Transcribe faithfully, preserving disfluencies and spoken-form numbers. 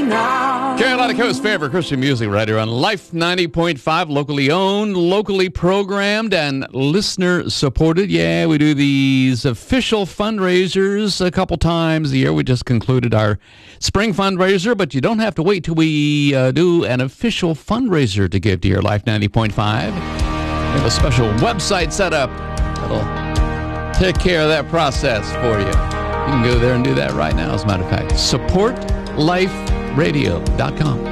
now. Carolina Coast favorite Christian music right here on Life ninety point five, locally owned, locally programmed, and listener supported. Yeah, we do these official fundraisers a couple times a year. We just concluded our spring fundraiser, but you don't have to wait till we uh, do an official fundraiser to give to your Life ninety point five. We have a special website set up that'll take care of that process for you. You can go there and do that right now, as a matter of fact. support life radio dot com.